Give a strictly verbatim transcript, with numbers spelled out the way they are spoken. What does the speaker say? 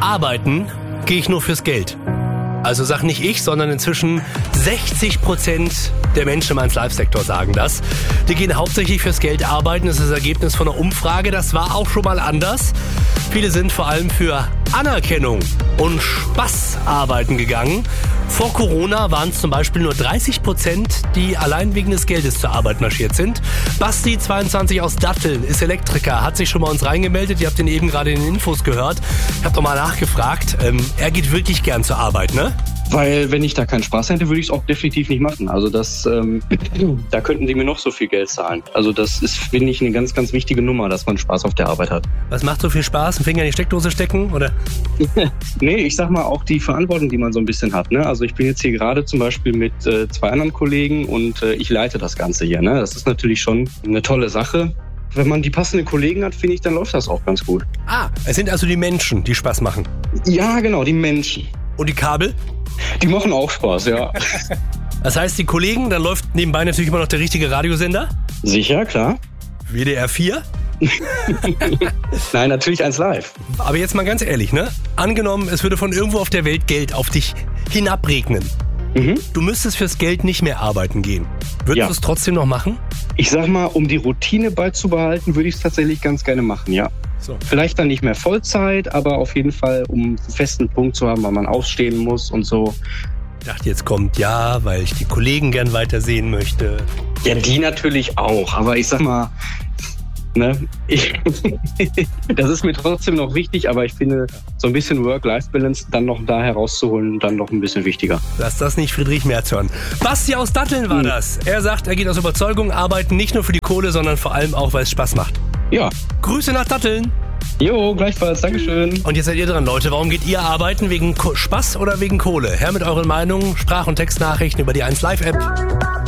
Arbeiten gehe ich nur fürs Geld. Also sag nicht ich, sondern inzwischen sechzig Prozent der Menschen im eins Live Sektor sagen das. Die gehen hauptsächlich fürs Geld arbeiten. Das ist das Ergebnis von einer Umfrage. Das war auch schon mal anders. Viele sind vor allem für Anerkennung und Spaß arbeiten gegangen. Vor Corona waren es zum Beispiel nur dreißig Prozent, die allein wegen des Geldes zur Arbeit marschiert sind. Basti, zweiundzwanzig, aus Datteln, ist Elektriker, hat sich schon bei uns reingemeldet. Ihr habt ihn eben gerade in den Infos gehört. Ich habe doch mal nachgefragt. Ähm, er geht wirklich gern zur Arbeit, ne? Weil wenn ich da keinen Spaß hätte, würde ich es auch definitiv nicht machen. Also das, ähm, da könnten die mir noch so viel Geld zahlen. Also das ist, finde ich, eine ganz, ganz wichtige Nummer, dass man Spaß auf der Arbeit hat. Was macht so viel Spaß? Einen Finger in die Steckdose stecken, oder? Nee, ich sag mal auch die Verantwortung, die man so ein bisschen hat. Ne? Also ich bin jetzt hier gerade zum Beispiel mit äh, zwei anderen Kollegen und äh, ich leite das Ganze hier. Ne? Das ist natürlich schon eine tolle Sache. Wenn man die passenden Kollegen hat, finde ich, dann läuft das auch ganz gut. Ah, es sind also die Menschen, die Spaß machen. Ja, genau, die Menschen. Und die Kabel? Die machen auch Spaß, ja. Das heißt, die Kollegen, dann läuft nebenbei natürlich immer noch der richtige Radiosender? Sicher, klar. W D R vier? Nein, natürlich eins Live. Aber jetzt mal ganz ehrlich, ne? Angenommen, es würde von irgendwo auf der Welt Geld auf dich hinabregnen. Mhm. Du müsstest fürs Geld nicht mehr arbeiten gehen. Würdest ja. du es trotzdem noch machen? Ich sag mal, um die Routine beizubehalten, würde ich es tatsächlich ganz gerne machen, ja. So. Vielleicht dann nicht mehr Vollzeit, aber auf jeden Fall, um einen festen Punkt zu haben, weil man aufstehen muss und so. Ich dachte, jetzt kommt ja, weil ich die Kollegen gern weitersehen möchte. Ja, die natürlich auch, aber ich sag mal, ne, ich, das ist mir trotzdem noch wichtig, aber ich finde, so ein bisschen Work-Life-Balance dann noch da herauszuholen, dann noch ein bisschen wichtiger. Lass das nicht Friedrich Merz hören. Basti aus Datteln war hm. das. Er sagt, er geht aus Überzeugung arbeiten, nicht nur für die Kohle, sondern vor allem auch, weil es Spaß macht. Ja. Grüße nach Datteln. Jo, gleichfalls. Dankeschön. Und jetzt seid ihr dran, Leute. Warum geht ihr arbeiten? Wegen Ko- Spaß oder wegen Kohle? Her mit euren Meinungen, Sprach- und Textnachrichten über die eins Live App.